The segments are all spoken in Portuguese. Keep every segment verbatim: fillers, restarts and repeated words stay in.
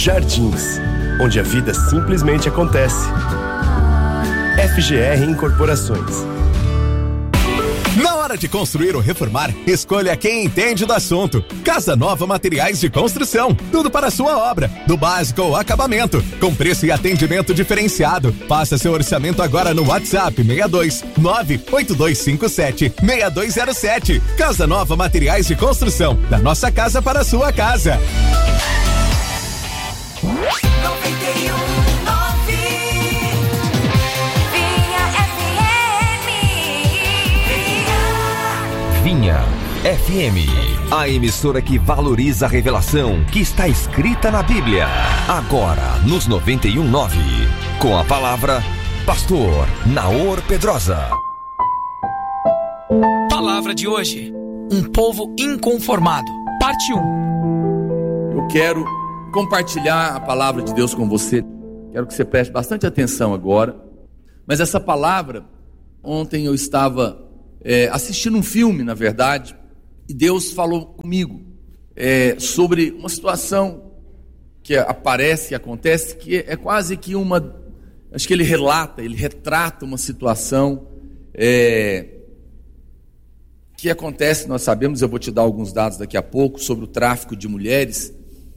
Jardins, onde a vida simplesmente acontece. F G R Incorporações. Na hora de construir ou reformar, escolha quem entende do assunto. Casa Nova Materiais de Construção. Tudo para a sua obra, do básico ao acabamento, com preço e atendimento diferenciado. Faça seu orçamento agora no WhatsApp seis dois nove oito dois cinco sete seis dois zero sete. Casa Nova Materiais de Construção. Da nossa casa para a sua casa. Vinha F M, a emissora que valoriza a revelação que está escrita na Bíblia. Agora, nos noventa e um ponto nove, com a palavra Pastor Naor Pedrosa. Palavra de hoje: um povo inconformado, parte um. Eu quero compartilhar a palavra de Deus com você. Quero que você preste bastante atenção agora. Mas essa palavra, ontem eu estava É, assistindo um filme, na verdade, e Deus falou comigo é, sobre uma situação que aparece, que acontece, que é, é quase que uma, acho que ele relata, ele retrata uma situação é, que acontece, nós sabemos, eu vou te dar alguns dados daqui a pouco, sobre o tráfico de mulheres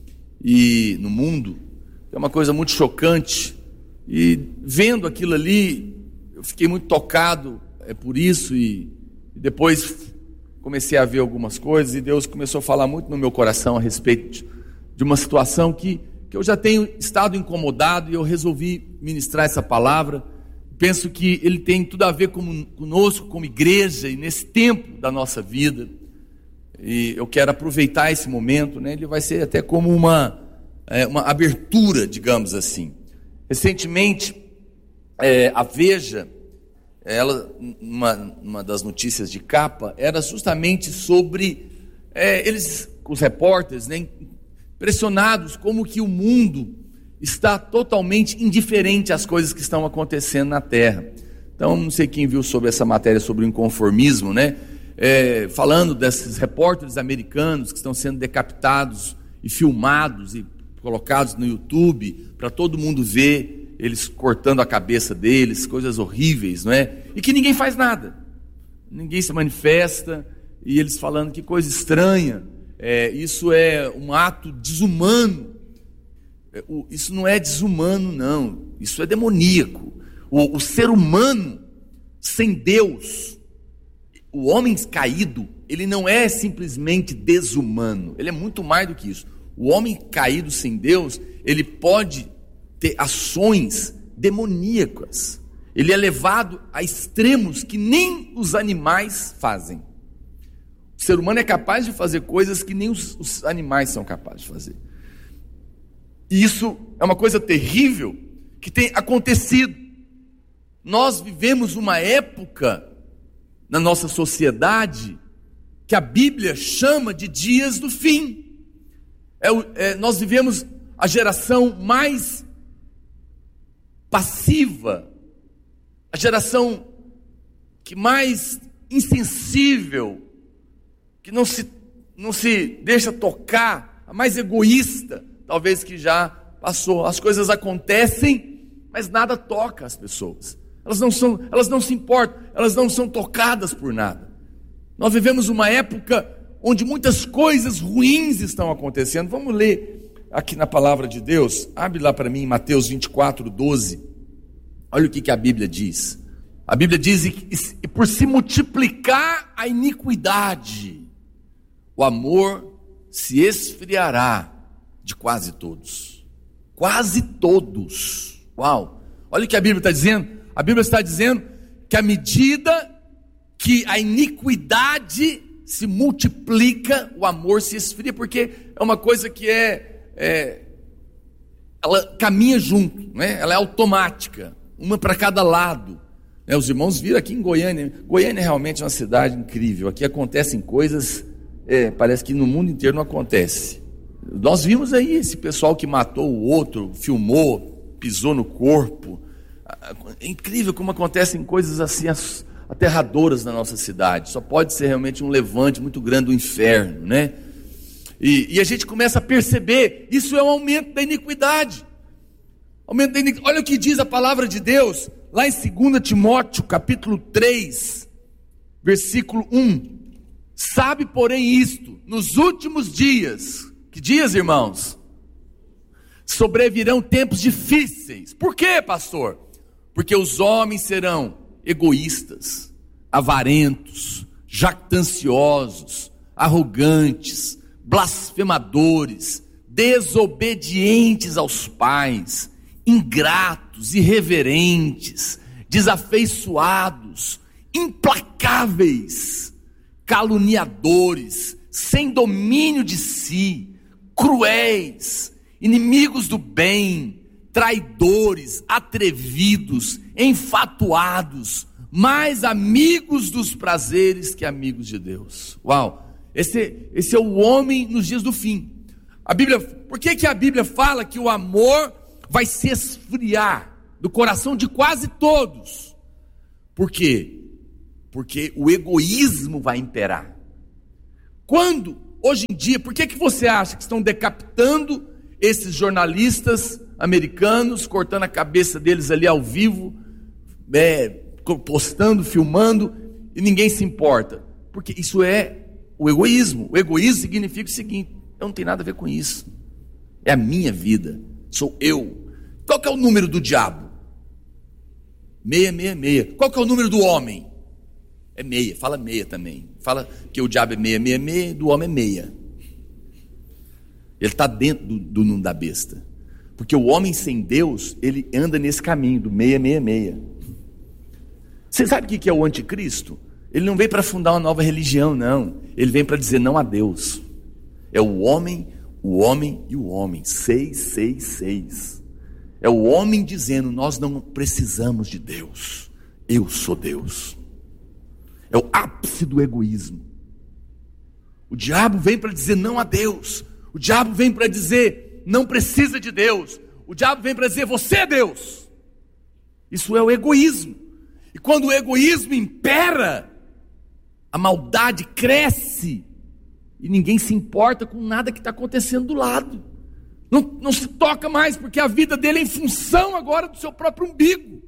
e, no mundo, é uma coisa muito chocante, e vendo aquilo ali, eu fiquei muito tocado é, por isso, e E depois comecei a ver algumas coisas e Deus começou a falar muito no meu coração a respeito de uma situação que, que eu já tenho estado incomodado, e eu resolvi ministrar essa palavra. Penso que ele tem tudo a ver com, conosco, como igreja, e nesse tempo da nossa vida. E eu quero aproveitar esse momento, né? Ele vai ser até como uma, é, uma abertura, digamos assim. Recentemente, é, a Veja, ela, uma, uma das notícias de capa, era justamente sobre é, eles, os repórteres, né, impressionados como que o mundo está totalmente indiferente às coisas que estão acontecendo na Terra. Então, não sei quem viu sobre essa matéria sobre o inconformismo, né? É, falando desses repórteres americanos que estão sendo decapitados e filmados e colocados no YouTube para todo mundo ver, eles cortando a cabeça deles, coisas horríveis, não é? E que ninguém faz nada, ninguém se manifesta, e eles falando que coisa estranha, é, isso é um ato desumano. É, o, isso não é desumano, não, isso é demoníaco. O, o ser humano sem Deus, o homem caído, ele não é simplesmente desumano, ele é muito mais do que isso. O homem caído sem Deus, ele pode ter ações demoníacas. Ele é levado a extremos que nem os animais fazem. O ser humano é capaz de fazer coisas que nem os, os animais são capazes de fazer. E isso é uma coisa terrível que tem acontecido. Nós vivemos uma época na nossa sociedade que a Bíblia chama de dias do fim. É, é, nós vivemos a geração mais passiva, a geração que mais insensível, que não se, não se deixa tocar, a mais egoísta, talvez, que já passou. As coisas acontecem, mas nada toca as pessoas. Elas não são, elas não se importam, elas não são tocadas por nada. Nós vivemos uma época onde muitas coisas ruins estão acontecendo. Vamos ler aqui na palavra de Deus. Abre lá para mim, Mateus vinte e quatro, doze. Olha o que, que a Bíblia diz. A Bíblia diz que por se multiplicar a iniquidade, o amor se esfriará de quase todos. Quase todos. Uau! Olha o que a Bíblia está dizendo. A Bíblia está dizendo que à medida que a iniquidade se multiplica, o amor se esfria, porque é uma coisa que é, é ela caminha junto, né? Ela é automática, uma para cada lado. É, os irmãos viram aqui em Goiânia. Goiânia é realmente uma cidade incrível. Aqui acontecem coisas, é, parece que no mundo inteiro não acontece. Nós vimos aí esse pessoal que matou o outro, filmou, pisou no corpo. É incrível como acontecem coisas assim aterradoras na nossa cidade. Só pode ser realmente um levante muito grande do inferno, né? E, e a gente começa a perceber, isso é um aumento da iniquidade. Aumento da iniquidade. Olha o que diz a palavra de Deus, lá em dois Timóteo, capítulo três, versículo um. Sabe, porém, isto, nos últimos dias, que dias, irmãos? Sobrevirão tempos difíceis. Por quê, pastor? Porque os homens serão egoístas, avarentos, jactanciosos, arrogantes, blasfemadores, desobedientes aos pais, ingratos, irreverentes, desafeiçoados, implacáveis, caluniadores, sem domínio de si, cruéis, inimigos do bem, traidores, atrevidos, enfatuados, mais amigos dos prazeres que amigos de Deus. Uau! Esse, esse é o homem nos dias do fim. A Bíblia, por que que a Bíblia fala que o amor vai se esfriar do coração de quase todos? Por quê? Porque o egoísmo vai imperar. Quando, hoje em dia, por que que você acha que estão decapitando esses jornalistas americanos, cortando a cabeça deles ali ao vivo, é, postando, filmando, e ninguém se importa? Porque isso é o egoísmo. O egoísmo significa o seguinte: eu não tenho nada a ver com isso, é a minha vida, sou eu. Qual que é o número do diabo? Meia, meia, meia. Qual que é o número do homem? É meia, fala meia também. Fala que o diabo é meia, meia, meia, do homem é meia. Ele está dentro do, do número da besta. Porque o homem sem Deus, ele anda nesse caminho do meia, meia, meia. Você sabe o que é o anticristo? Ele não vem para fundar uma nova religião, não. Ele vem para dizer não a Deus. É o homem, o homem e o homem. Seis, seis, seis. É o homem dizendo: nós não precisamos de Deus, eu sou Deus. É o ápice do egoísmo. O diabo vem para dizer não a Deus. O diabo vem para dizer não precisa de Deus. O diabo vem para dizer você é Deus. Isso é o egoísmo. E quando o egoísmo impera, a maldade cresce e ninguém se importa com nada que está acontecendo do lado. Não, não se toca mais, porque a vida dele é em função agora do seu próprio umbigo.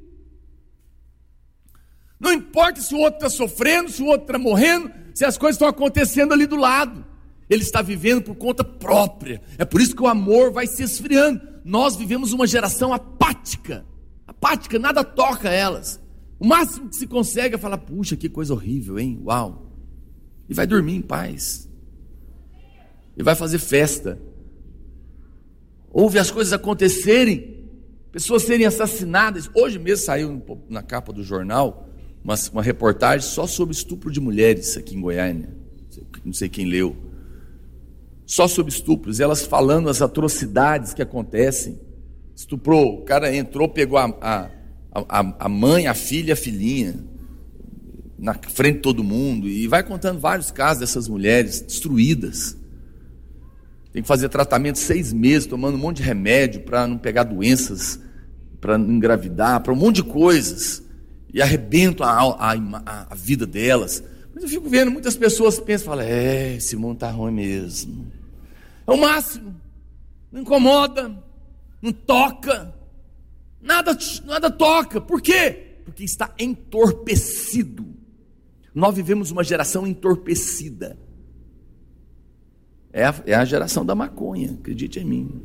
Não importa se o outro está sofrendo, se o outro está morrendo, se as coisas estão acontecendo ali do lado. Ele está vivendo por conta própria. É por isso que o amor vai se esfriando. Nós vivemos uma geração apática. Apática, nada toca elas. O máximo que se consegue é falar: puxa, que coisa horrível, hein? Uau. E vai dormir em paz. E vai fazer festa. Ouve as coisas acontecerem, pessoas serem assassinadas. Hoje mesmo saiu na capa do jornal uma, uma reportagem só sobre estupro de mulheres aqui em Goiânia. Não sei quem leu. Só sobre estupros, elas falando as atrocidades que acontecem. Estuprou, o cara entrou, pegou a, a, a, a mãe, a filha, a filhinha, na frente de todo mundo, e vai contando vários casos dessas mulheres destruídas. Tem que fazer tratamento seis meses, tomando um monte de remédio para não pegar doenças, para não engravidar, para um monte de coisas, e arrebentam a, a, a, a vida delas. Mas eu fico vendo, muitas pessoas pensam, falam: é, esse mundo está ruim mesmo. É o máximo, não incomoda, não toca, nada, nada toca. Por quê? Porque está entorpecido. Nós vivemos uma geração entorpecida. É a, é a geração da maconha, acredite em mim.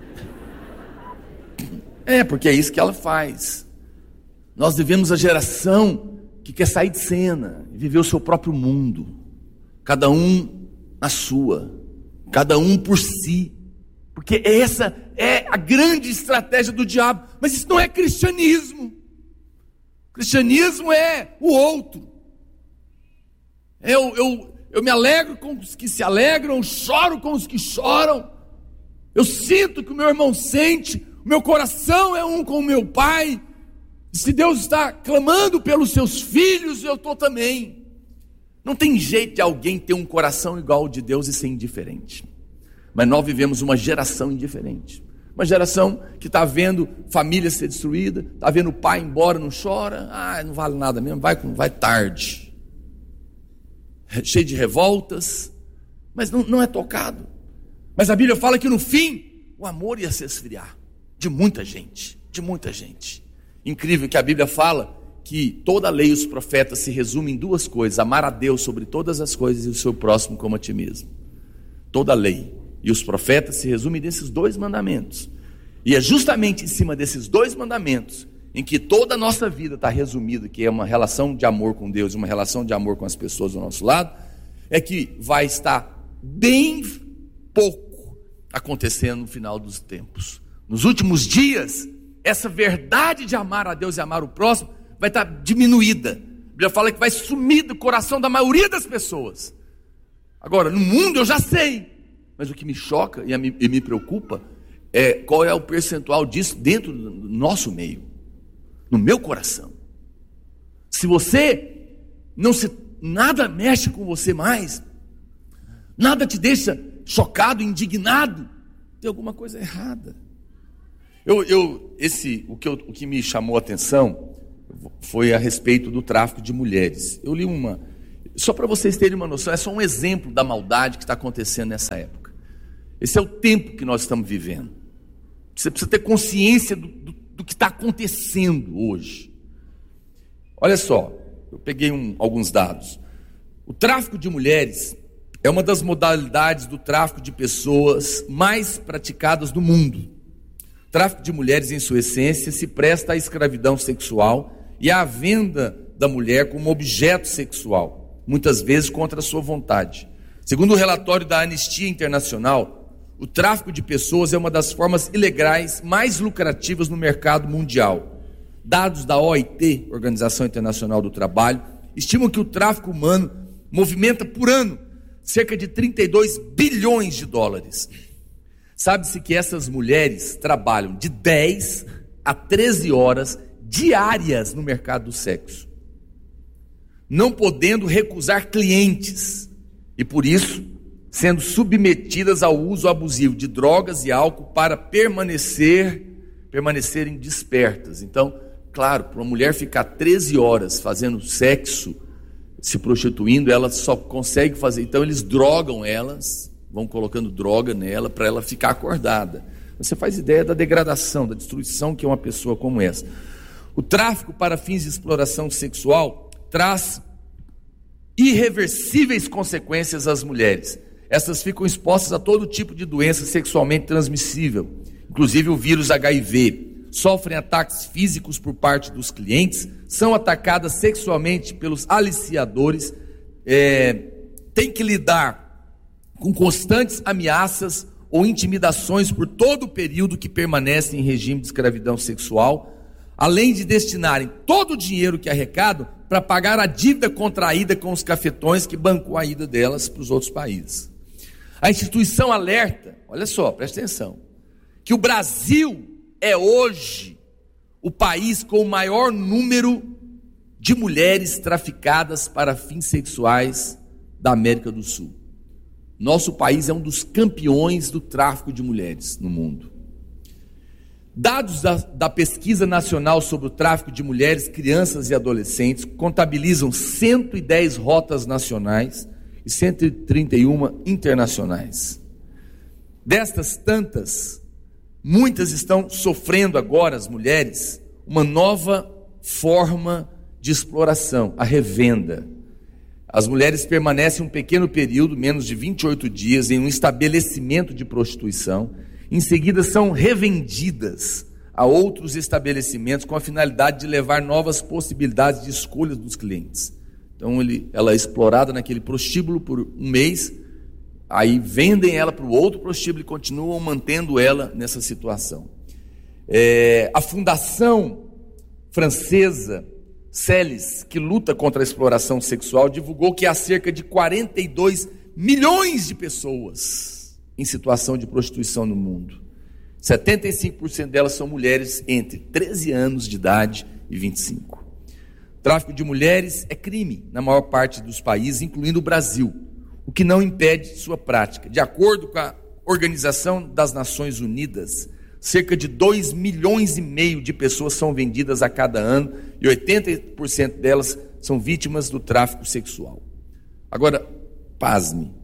É, porque é isso que ela faz. Nós vivemos a geração que quer sair de cena e viver o seu próprio mundo. Cada um na sua, cada um por si. Porque essa é a grande estratégia do diabo. Mas isso não é cristianismo. Cristianismo é o outro. Eu, eu, eu me alegro com os que se alegram, eu choro com os que choram. Eu sinto que o meu irmão sente, o meu coração é um com o meu pai. E se Deus está clamando pelos seus filhos, eu estou também. Não tem jeito de alguém ter um coração igual ao de Deus e ser indiferente. Mas nós vivemos uma geração indiferente. Uma geração que está vendo família ser destruída, está vendo o pai ir embora, não chora. Ah, não vale nada mesmo, vai, vai tarde. Cheio de revoltas, mas não, não é tocado. Mas a Bíblia fala que no fim, o amor ia se esfriar. De muita gente, de muita gente. Incrível que a Bíblia fala que toda a lei e os profetas se resumem em duas coisas: amar a Deus sobre todas as coisas e o seu próximo como a ti mesmo. Toda a lei e os profetas se resumem nesses dois mandamentos. E é justamente em cima desses dois mandamentos em que toda a nossa vida está resumida, que é uma relação de amor com Deus e uma relação de amor com as pessoas do nosso lado, é que vai estar bem pouco acontecendo no final dos tempos. Nos últimos dias, essa verdade de amar a Deus e amar o próximo vai estar diminuída. A Bíblia fala que vai sumir do coração da maioria das pessoas. Agora, no mundo eu já sei, mas o que me choca e me, e me preocupa é qual é o percentual disso dentro do nosso meio, no meu coração. Se você não se, nada mexe com você mais, nada te deixa chocado, indignado, tem alguma coisa errada. Eu, eu, esse, o, que eu, o que me chamou a atenção foi a respeito do tráfico de mulheres. Eu li uma, só para vocês terem uma noção, é só um exemplo da maldade que está acontecendo nessa época. Esse é o tempo que nós estamos vivendo. Você precisa ter consciência do, do, do que está acontecendo hoje. Olha só, eu peguei um, alguns dados. O tráfico de mulheres é uma das modalidades do tráfico de pessoas mais praticadas do mundo. O tráfico de mulheres, em sua essência, se presta à escravidão sexual e à venda da mulher como objeto sexual, muitas vezes contra a sua vontade. Segundo o relatório da Anistia Internacional, o tráfico de pessoas é uma das formas ilegais mais lucrativas no mercado mundial. Dados da O I T, Organização Internacional do Trabalho, estimam que o tráfico humano movimenta por ano cerca de trinta e dois bilhões de dólares. Sabe-se que essas mulheres trabalham de dez a treze horas diárias no mercado do sexo, não podendo recusar clientes e, por isso, sendo submetidas ao uso abusivo de drogas e álcool para permanecer, permanecerem despertas. Então, claro, para uma mulher ficar treze horas fazendo sexo, se prostituindo, ela só consegue fazer, então eles drogam elas, vão colocando droga nela para ela ficar acordada. Você faz ideia da degradação, da destruição que é uma pessoa como essa. O tráfico para fins de exploração sexual traz irreversíveis consequências às mulheres. Essas ficam expostas a todo tipo de doença sexualmente transmissível, inclusive o vírus H I V. Sofrem ataques físicos por parte dos clientes, são atacadas sexualmente pelos aliciadores, é, têm que lidar com constantes ameaças ou intimidações por todo o período que permanecem em regime de escravidão sexual, além de destinarem todo o dinheiro que arrecadam para pagar a dívida contraída com os cafetões que bancou a ida delas para os outros países. A instituição alerta, olha só, presta atenção, que o Brasil é hoje o país com o maior número de mulheres traficadas para fins sexuais da América do Sul. Nosso país é um dos campeões do tráfico de mulheres no mundo. Dados da, da Pesquisa Nacional sobre o Tráfico de Mulheres, Crianças e Adolescentes contabilizam cento e dez rotas nacionais e cento e trinta e uma internacionais. Destas tantas, muitas estão sofrendo agora, as mulheres, uma nova forma de exploração, a revenda. As mulheres permanecem um pequeno período, menos de vinte e oito dias, em um estabelecimento de prostituição. Em seguida são revendidas a outros estabelecimentos com a finalidade de levar novas possibilidades de escolha dos clientes. Então ele, ela é explorada naquele prostíbulo por um mês, aí vendem ela para o outro prostíbulo e continuam mantendo ela nessa situação. É, a Fundação Francesa Celis, que luta contra a exploração sexual, divulgou que há cerca de quarenta e dois milhões de pessoas em situação de prostituição no mundo. setenta e cinco por cento delas são mulheres entre treze anos de idade e vinte e cinco. O tráfico de mulheres é crime na maior parte dos países, incluindo o Brasil, o que não impede sua prática. De acordo com a Organização das Nações Unidas, cerca de dois milhões e meio de pessoas são vendidas a cada ano e oitenta por cento delas são vítimas do tráfico sexual. Agora, pasme,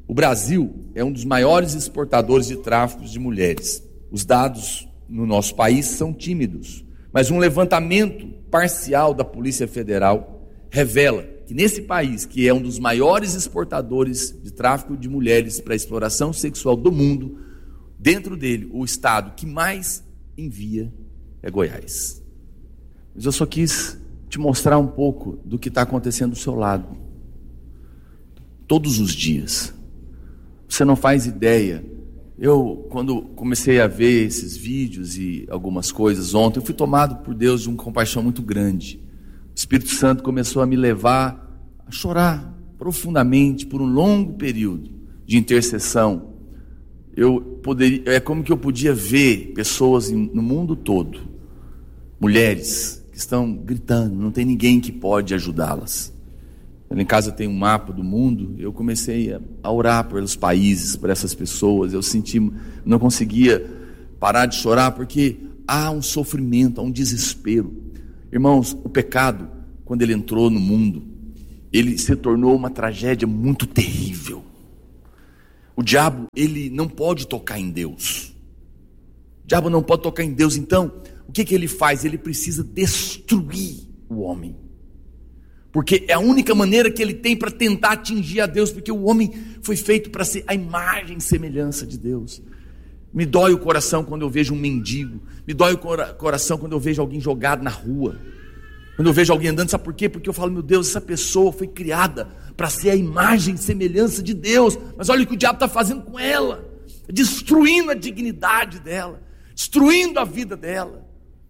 O Brasil é um dos maiores exportadores de tráfico de mulheres. Os dados no nosso país são tímidos, mas um levantamento parcial da Polícia Federal revela que nesse país, que é um dos maiores exportadores de tráfico de mulheres para exploração sexual do mundo, dentro dele, o estado que mais envia é Goiás. Mas eu só quis te mostrar um pouco do que está acontecendo do seu lado. Todos os dias. Você não faz ideia. Eu, quando comecei a ver esses vídeos e algumas coisas ontem, eu fui tomado por Deus de uma compaixão muito grande. O Espírito Santo começou a me levar a chorar profundamente por um longo período de intercessão. Eu poderia, é como que eu podia ver pessoas no mundo todo, mulheres que estão gritando, não tem ninguém que pode ajudá-las. Em casa tem um mapa do mundo, eu comecei a orar pelos países, por essas pessoas. Eu senti, não conseguia parar de chorar, porque há um sofrimento, há um desespero. Irmãos, o pecado, quando ele entrou no mundo, ele se tornou uma tragédia muito terrível. O diabo, ele não pode tocar em Deus. O diabo não pode tocar em Deus, então, o que que ele faz? Ele precisa destruir o homem. Porque é a única maneira que ele tem para tentar atingir a Deus, porque o homem foi feito para ser a imagem e semelhança de Deus. Me dói o coração quando eu vejo um mendigo, me dói o cora- coração quando eu vejo alguém jogado na rua, quando eu vejo alguém andando. Sabe por quê? Porque eu falo, meu Deus, essa pessoa foi criada para ser a imagem e semelhança de Deus, mas olha o que o diabo está fazendo com ela, destruindo a dignidade dela, destruindo a vida dela.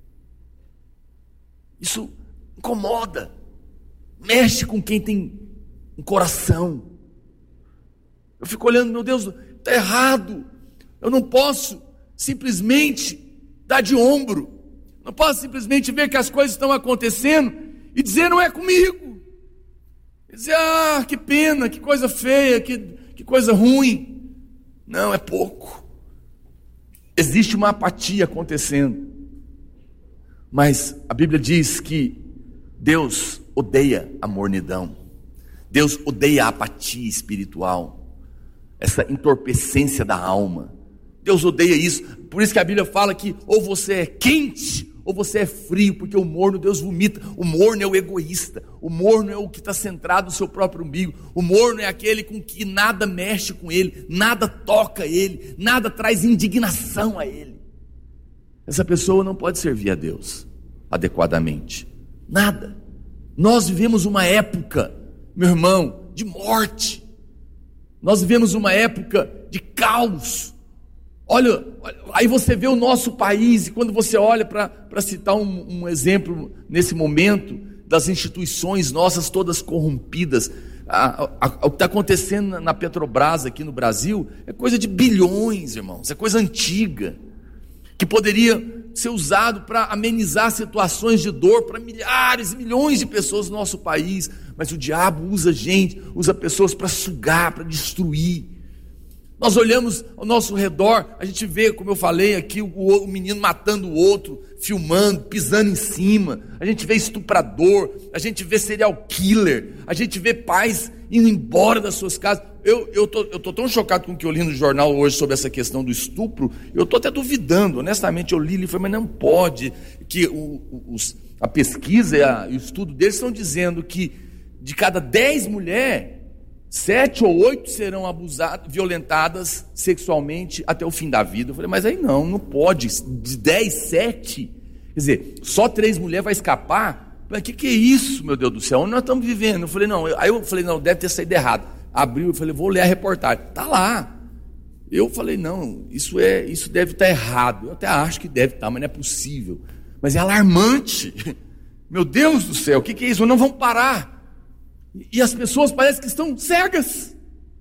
Isso incomoda, mexe com quem tem um coração. Eu fico olhando, meu Deus, está errado. Eu não posso simplesmente dar de ombro, não posso simplesmente ver que as coisas estão acontecendo e dizer não é comigo, e dizer ah, que pena, que coisa feia, que, que coisa ruim. Não, é pouco. Existe uma apatia acontecendo, mas a Bíblia diz que Deus odeia a mornidão, Deus odeia a apatia espiritual, essa entorpecência da alma. Deus odeia isso. Por isso que a Bíblia fala que ou você é quente ou você é frio, porque o morno Deus vomita. O morno é o egoísta, o morno é o que está centrado no seu próprio umbigo, o morno é aquele com que nada mexe com ele, nada toca ele, nada traz indignação a ele. Essa pessoa não pode servir a Deus adequadamente, nada. Nós vivemos uma época, meu irmão, de morte. Nós vivemos uma época de caos. Olha, aí você vê o nosso país, e quando você olha para citar um, um exemplo nesse momento, das instituições nossas todas corrompidas, a, a, a, o que está acontecendo na Petrobras aqui no Brasil, é coisa de bilhões, irmãos, é coisa antiga, que poderia ser usado para amenizar situações de dor para milhares e milhões de pessoas no nosso país, mas o diabo usa gente, usa pessoas para sugar, para destruir. Nós olhamos ao nosso redor, a gente vê, como eu falei aqui, o, o menino matando o outro, filmando, pisando em cima, a gente vê estuprador, a gente vê serial killer, a gente vê pais indo embora das suas casas. Eu eu tô, eu tô tão chocado com o que eu li no jornal hoje sobre essa questão do estupro, eu tô até duvidando, honestamente. Eu li e falei, mas não pode, que o, os, a pesquisa e, a, e o estudo deles estão dizendo que de cada dez mulheres, sete ou oito serão abusadas, violentadas sexualmente até o fim da vida. Eu falei, mas aí não, não pode, de dez, sete, quer dizer, só três mulheres vai escapar? Mas o que, que é isso, meu Deus do céu, onde nós estamos vivendo? Eu falei, não, eu, aí eu falei, não, deve ter saído errado. Abriu, eu falei, vou ler a reportagem, está lá. Eu falei, não, isso, é, isso deve estar errado. Eu até acho que deve estar, mas não é possível. Mas é alarmante. Meu Deus do céu, o que, que é isso? Não vamos parar. E as pessoas parecem que estão cegas.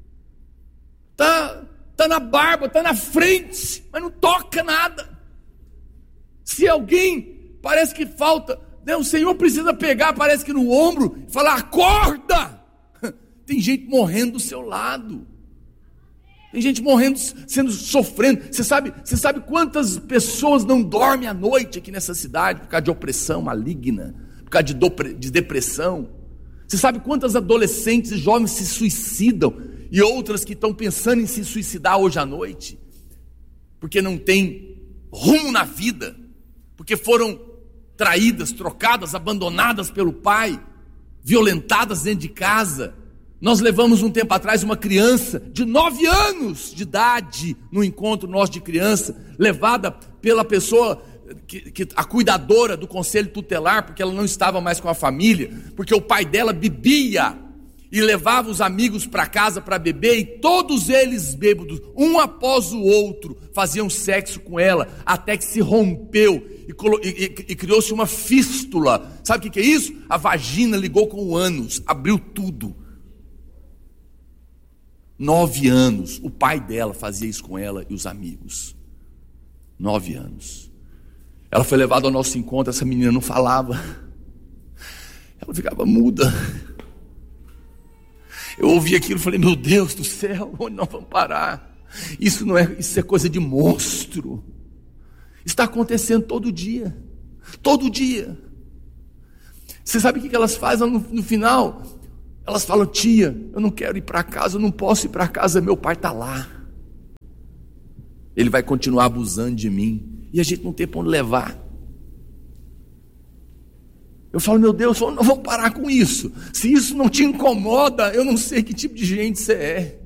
Está tá na barba, está na frente, mas não toca nada. Se alguém, parece que falta, né, o Senhor precisa pegar, parece que no ombro, e falar, acorda! Tem gente morrendo do seu lado. Tem gente morrendo, sendo, sofrendo. Você sabe, você sabe quantas pessoas não dormem à noite aqui nessa cidade por causa de opressão maligna, por causa de, do, de depressão? Você sabe quantas adolescentes e jovens se suicidam? e outras que estão pensando em se suicidar hoje à noite, porque não tem rumo na vida, porque foram traídas, trocadas, abandonadas pelo pai, violentadas dentro de casa. Nós levamos um tempo atrás uma criança de nove anos de idade, no encontro nosso de criança, levada pela pessoa, que, que, a cuidadora do conselho tutelar, porque ela não estava mais com a família, porque o pai dela bebia, e levava os amigos para casa para beber, e todos eles bêbados, um após o outro, faziam sexo com ela, até que se rompeu, e, e, e, e criou-se uma fístula. Sabe o que, que é isso? A vagina ligou com o ânus, abriu tudo. Nove anos, o pai dela fazia isso com ela e os amigos. Nove anos. Ela foi levada ao nosso encontro, essa menina não falava. Ela ficava muda. Eu ouvi aquilo e falei, meu Deus do céu, onde nós vamos parar? Isso não é, isso é coisa de monstro. Está acontecendo todo dia. Todo dia. Você sabe o que elas fazem no, no final? Elas falam, tia, eu não quero ir para casa, eu não posso ir para casa, meu pai está lá. Ele vai continuar abusando de mim. E a gente não tem para onde levar. Eu falo, meu Deus, não vamos parar com isso. Se isso não te incomoda, eu não sei que tipo de gente você é.